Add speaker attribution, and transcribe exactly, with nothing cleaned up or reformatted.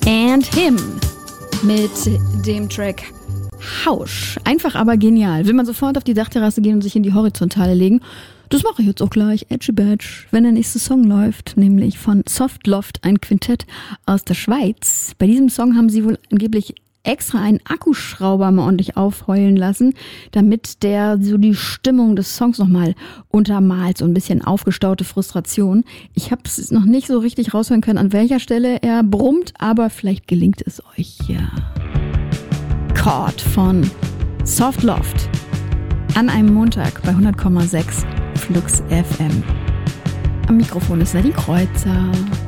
Speaker 1: and Him mit dem Track Hausch. Einfach, aber genial. Will man sofort auf die Dachterrasse gehen und sich in die Horizontale legen? Das mache ich jetzt auch gleich. Edgy Badge, wenn der nächste Song läuft, nämlich von Soft Loft, ein Quintett aus der Schweiz. Bei diesem Song haben sie wohl angeblich extra einen Akkuschrauber mal ordentlich aufheulen lassen, damit der so die Stimmung des Songs nochmal untermalt, so ein bisschen aufgestaute Frustration. Ich habe es noch nicht so richtig raushören können, an welcher Stelle er brummt, aber vielleicht gelingt es euch ja. Chord von Soft Loft an einem Montag bei hundert Komma sechs Flux F M. Am Mikrofon ist Nadine Kreuzer.